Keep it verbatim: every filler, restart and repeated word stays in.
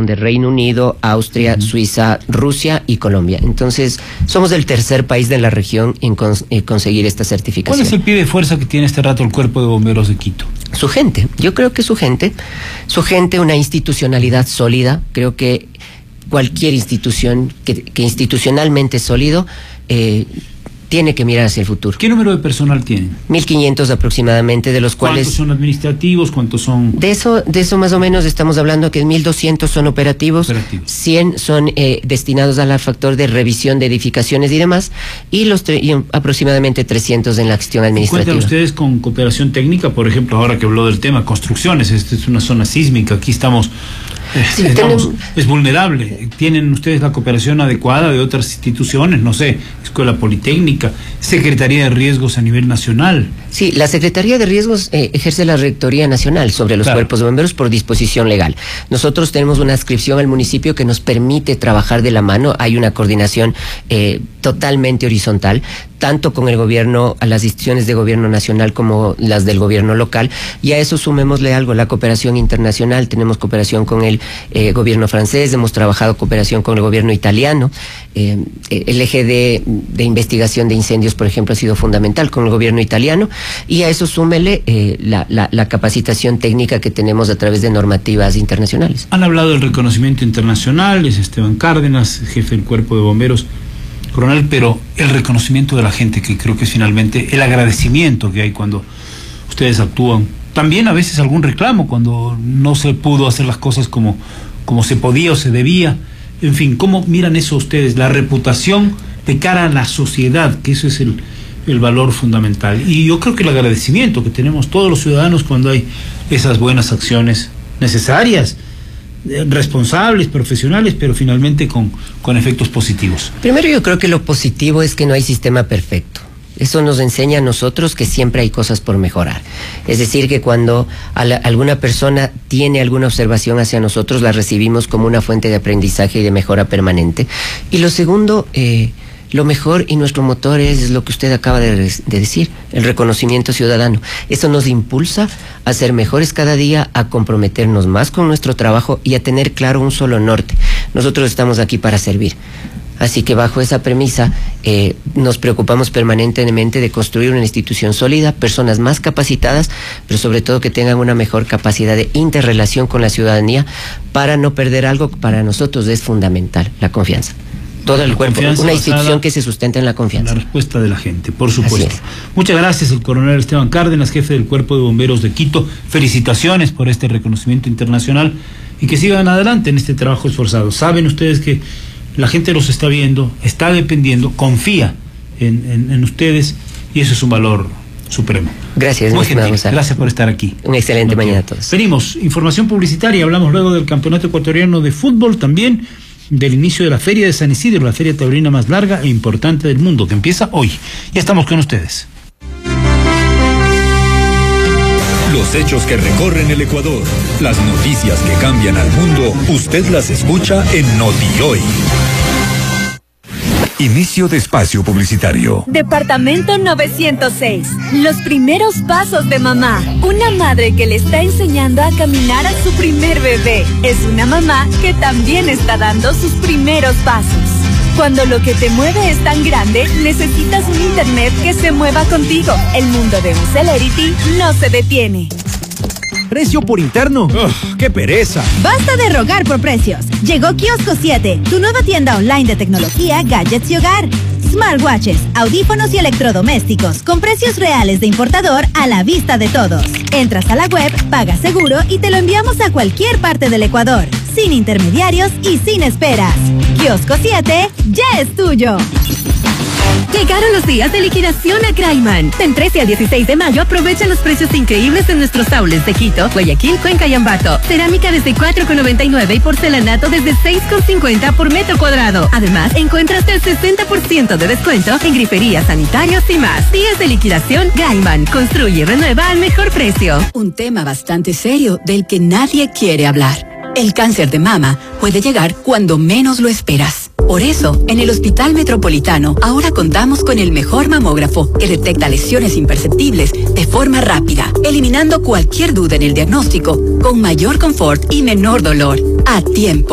son de Reino Unido, Austria, uh-huh. Suiza, Rusia y Colombia. Entonces, somos el tercer país de la región en cons- eh, conseguir esta certificación. ¿Cuál es el pie de fuerza que tiene este rato el Cuerpo de Bomberos de Quito? Su gente, yo creo que su gente, su gente, una institucionalidad sólida. Creo que cualquier institución que, que institucionalmente es sólido, eh, tiene que mirar hacia el futuro. ¿Qué número de personal tienen? mil quinientos aproximadamente, de los cuales... ¿Cuántos son administrativos? ¿Cuántos son...? De eso, de eso más o menos estamos hablando que mil doscientos son operativos, operativos. cien son eh, destinados al factor de revisión de edificaciones y demás, y los tre- y aproximadamente trescientos en la gestión administrativa. ¿Cuentan ustedes con cooperación técnica? Por ejemplo, ahora que habló del tema, construcciones, esta es una zona sísmica, aquí estamos... Sí, Estamos, tenemos... es vulnerable. ¿Tienen ustedes la cooperación adecuada de otras instituciones? No sé, Escuela Politécnica, Secretaría de Riesgos a nivel nacional. Sí, la Secretaría de Riesgos eh, ejerce la Rectoría Nacional sobre los claro. cuerpos de bomberos por disposición legal. Nosotros tenemos una adscripción al municipio que nos permite trabajar de la mano. Hay una coordinación eh, totalmente horizontal, tanto con el gobierno, a las instituciones de gobierno nacional como las del gobierno local, y a eso sumémosle algo, la cooperación internacional. Tenemos cooperación con el eh, gobierno francés, hemos trabajado cooperación con el gobierno italiano, eh, el eje de, de investigación de incendios, por ejemplo, ha sido fundamental con el gobierno italiano, y a eso súmele eh, la, la, la capacitación técnica que tenemos a través de normativas internacionales. Han hablado del reconocimiento internacional, es Esteban Cárdenas, jefe del Cuerpo de Bomberos, coronel, pero el reconocimiento de la gente, que creo que es finalmente el agradecimiento que hay cuando ustedes actúan. También a veces algún reclamo cuando no se pudo hacer las cosas como, como se podía o se debía. En fin, ¿cómo miran eso ustedes? La reputación de cara a la sociedad, que eso es el, el valor fundamental. Y yo creo que el agradecimiento que tenemos todos los ciudadanos cuando hay esas buenas acciones necesarias, responsables, profesionales, pero finalmente con, con efectos positivos. Primero, yo creo que lo positivo es que no hay sistema perfecto. Eso nos enseña a nosotros que siempre hay cosas por mejorar. Es decir, que cuando a la, alguna persona tiene alguna observación hacia nosotros, la recibimos como una fuente de aprendizaje y de mejora permanente. Y lo segundo, eh, lo mejor y nuestro motor es lo que usted acaba de, de decir, el reconocimiento ciudadano. Eso nos impulsa a ser mejores cada día, a comprometernos más con nuestro trabajo y a tener claro un solo norte. Nosotros estamos aquí para servir. Así que bajo esa premisa eh, nos preocupamos permanentemente de construir una institución sólida, personas más capacitadas, pero sobre todo que tengan una mejor capacidad de interrelación con la ciudadanía para no perder algo que para nosotros es fundamental, la confianza. Todo el cuerpo, una institución que se sustenta en la confianza. La respuesta de la gente, por supuesto. Muchas gracias al coronel Esteban Cárdenas, jefe del Cuerpo de Bomberos de Quito. Felicitaciones por este reconocimiento internacional y que sigan adelante en este trabajo esforzado. Saben ustedes que la gente los está viendo, está dependiendo, confía en, en, en ustedes, y eso es un valor supremo. Gracias, muy gentil. Gracias por estar aquí. Una excelente mañana a todos. Venimos, información publicitaria, hablamos luego del Campeonato Ecuatoriano de Fútbol, también del inicio de la Feria de San Isidro, la feria taurina más larga e importante del mundo, que empieza hoy. Ya estamos con ustedes. Los hechos que recorren el Ecuador, las noticias que cambian al mundo, usted las escucha en NotiHoy. Inicio de espacio publicitario. Departamento novecientos seis. Los primeros pasos de mamá. Una madre que le está enseñando a caminar a su primer bebé. Es una mamá que también está dando sus primeros pasos. Cuando lo que te mueve es tan grande, necesitas un internet que se mueva contigo. El mundo de un Celerity no se detiene. ¿Precio por interno? ¡Ugh, qué pereza! Basta de rogar por precios. Llegó Kiosco siete, tu nueva tienda online de tecnología, gadgets y hogar. Smartwatches, audífonos y electrodomésticos con precios reales de importador a la vista de todos. Entras a la web, pagas seguro y te lo enviamos a cualquier parte del Ecuador, sin intermediarios y sin esperas. Kiosco siete ya es tuyo. Llegaron los días de liquidación a Graiman. Del trece al dieciséis de mayo aprovecha los precios increíbles de nuestros aules de Quito, Guayaquil, Cuenca y Ambato. Cerámica desde cuatro con noventa y nueve y porcelanato desde seis con cincuenta por metro cuadrado. Además, encuentras hasta el sesenta por ciento de descuento en griferías, sanitarios y más. Días de liquidación Graiman. Construye y renueva al mejor precio. Un tema bastante serio del que nadie quiere hablar. El cáncer de mama puede llegar cuando menos lo esperas. Por eso, en el Hospital Metropolitano, ahora contamos con el mejor mamógrafo que detecta lesiones imperceptibles de forma rápida, eliminando cualquier duda en el diagnóstico, con mayor confort y menor dolor, a tiempo.